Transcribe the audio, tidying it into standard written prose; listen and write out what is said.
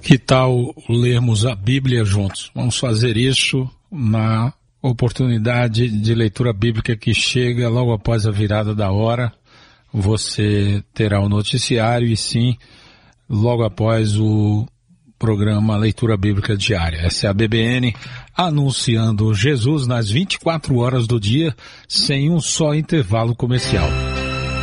Que tal lermos a Bíblia juntos? Vamos fazer isso na oportunidade de leitura bíblica que chega logo após a virada da hora. Você terá o noticiário e sim, logo após o programa Leitura Bíblica Diária. Essa é a BBN anunciando Jesus nas 24 horas do dia, sem um só intervalo comercial.